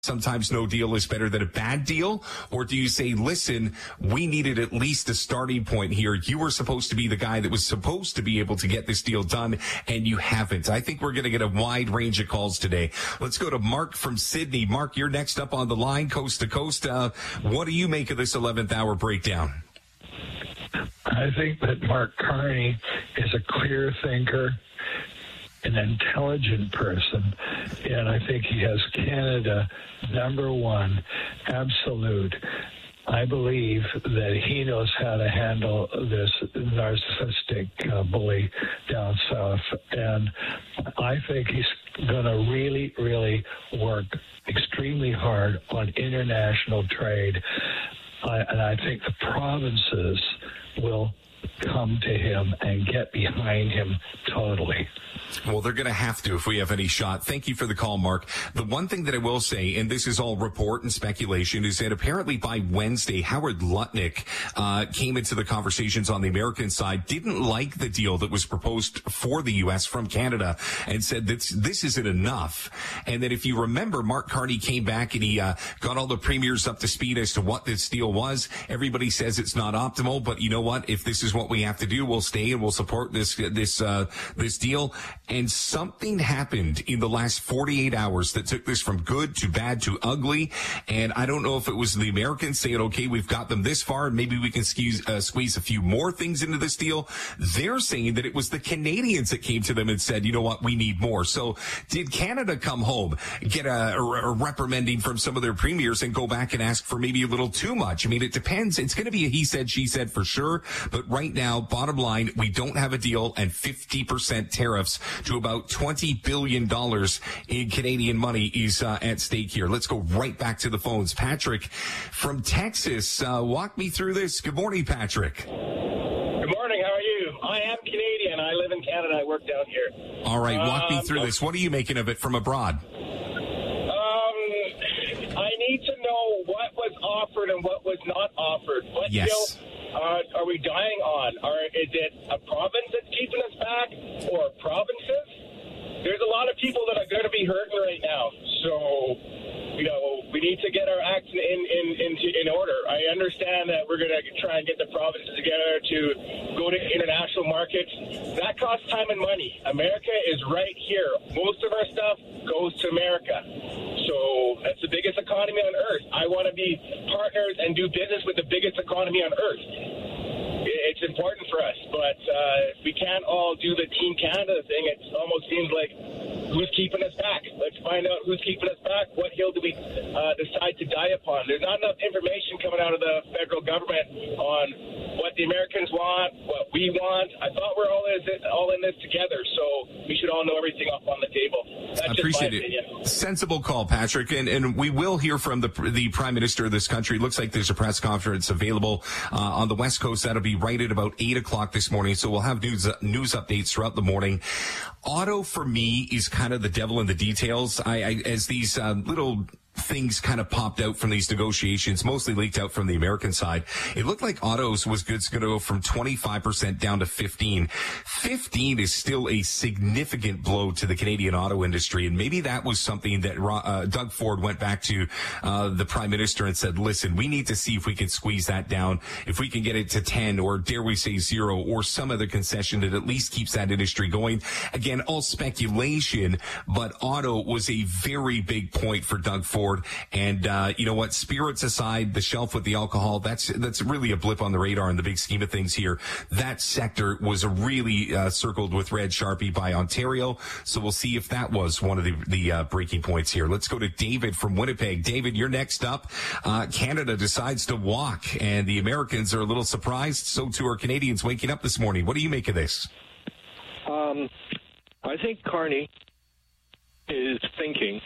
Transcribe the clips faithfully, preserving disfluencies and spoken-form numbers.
sometimes no deal is better than a bad deal? Or do you say, listen, we needed at least a starting point here. You were supposed to be the guy that was supposed to be able to get this deal done, and you haven't. I think we're going to get a wide range of calls today. Let's go to Mark from Sydney. Mark, you're next up on the line, coast to coast. Uh, what do you make of this eleventh hour breakdown? I think that Mark Carney is a clear thinker, an intelligent person, and I think he has Canada number one, absolute. I believe that he knows how to handle this narcissistic uh, bully down south, and I think he's going to really, really work extremely hard on international trade, I, and I think the provinces will come to him and get behind him totally. Well, they're going to have to if we have any shot. Thank you for the call, Mark. The one thing that I will say, and this is all report and speculation, is that apparently by Wednesday, Howard Lutnick uh, came into the conversations on the American side, didn't like the deal that was proposed for the U S from Canada, and said that this isn't enough. And that if you remember, Mark Carney came back and he uh, got all the premiers up to speed as to what this deal was. Everybody says it's not optimal, but you know what? If this is what we have to do, we'll stay and we'll support this this uh, this deal. And something happened in the last forty-eight hours that took this from good to bad to ugly. And I don't know if it was the Americans saying, okay, we've got them this far, and maybe we can squeeze, uh, squeeze a few more things into this deal. They're saying that it was the Canadians that came to them and said, you know what, we need more. So did Canada come home, get a, a reprimanding from some of their premiers and go back and ask for maybe a little too much? I mean, it depends. It's going to be a he said, she said for sure. But right now, bottom line, we don't have a deal, and fifty percent tariffs to about twenty billion dollars in Canadian money is uh, at stake here. Let's go right back to the phones. Patrick from Texas, uh, walk me through this. Good morning, Patrick. Good morning. How are you? I am Canadian. I live in Canada. I work down here. All right, walk um, me through this. What are you making of it from abroad? Um, I need to know what was offered and what was not offered. What yes. deal uh, are we dying on? Or is it a province that's keeping us back, or provinces? There's a lot of people that are going to be hurting right now. So, you know, we need to get our acts in in, in, in order. I understand that we're going to try and get the provinces together to go to international markets. That costs time and money. America is right here. Most of our stuff goes to America. So that's the biggest economy on earth. I want to be partners and do business with the biggest economy on earth. It's important for us, but uh, we can't all do the Team Canada thing. It almost seems like who's keeping us back? Let's find out who's keeping us back. What hill do we uh, decide to die upon? There's not enough information coming out of the federal government on what the Americans want, what we want. I thought we're all in this, all in this together, so we should all know everything up on the table. That's I appreciate just my it. opinion. Sensible call, Patrick, and and we will hear from the the Prime Minister of this country. Looks like there's a press conference available uh, on the West Coast. That'll be right at about eight o'clock this morning. So we'll have news uh, news updates throughout the morning. Auto for me is kind of the devil in the details. I, I as these uh, little things kind of popped out from these negotiations, mostly leaked out from the American side. It looked like autos was good to go from twenty-five percent down to fifteen. fifteen is still a significant blow to the Canadian auto industry. And maybe that was something that uh, Doug Ford went back to uh, the Prime Minister and said, listen, we need to see if we can squeeze that down. If we can get it to ten, or dare we say zero, or some other concession that at least keeps that industry going. Again, all speculation, but auto was a very big point for Doug Ford. And, uh, you know what, spirits aside, the shelf with the alcohol, that's, that's really a blip on the radar in the big scheme of things here. That sector was really, uh, circled with red Sharpie by Ontario. So we'll see if that was one of the, the, uh, breaking points here. Let's go to David from Winnipeg. David, you're next up. Uh, Canada decides to walk, and the Americans are a little surprised. So too are Canadians waking up this morning. What do you make of this? Um, I think Carney is thinking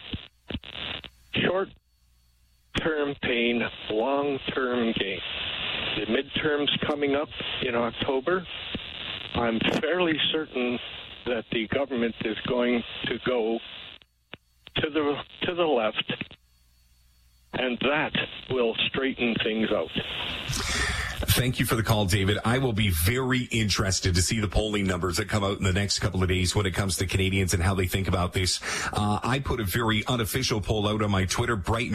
short-term pain, long-term gain. The midterms coming up in October. I'm fairly certain that the government is going to go to the to the left, and that will straighten things out. Thank you for the call, David. I will be very interested to see the polling numbers that come out in the next couple of days when it comes to Canadians and how they think about this. Uh, I put a very unofficial poll out on my Twitter, Brighton